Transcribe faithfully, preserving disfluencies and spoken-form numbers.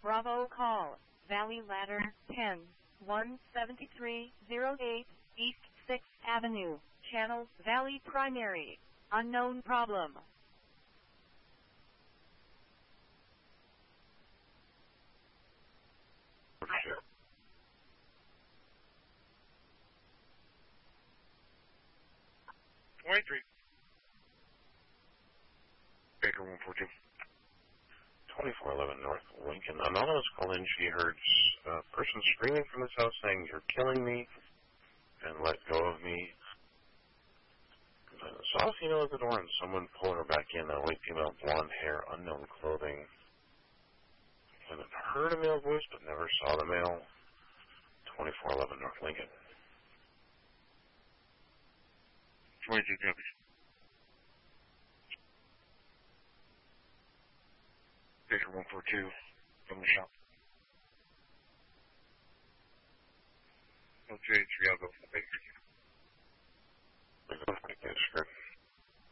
Bravo call, Valley Ladder, ten, one seventy-three oh eight, East sixth Avenue, Channel, Valley Primary, unknown problem. twenty-three. Baker one four two. twenty-four eleven North Lincoln. Anonymous called in. She heard a person screaming from this house saying, "You're killing me," and let go of me. And saw a female at the door and someone pulling her back in. A white female, blonde hair, unknown clothing. And heard a male voice but never saw the male. twenty-four eleven North Lincoln. twenty-two copies. Baker one four two from the shop. Oh two eight three, I'll go for the Baker.